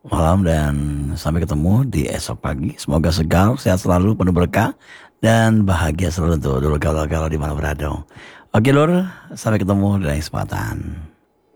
malam dan sampai ketemu di esok pagi. Semoga segar, sehat selalu, penuh berkah dan bahagia selalu untuk dulu galau-galau di mana berada. Oke Lur, sampai ketemu di lain kesempatan.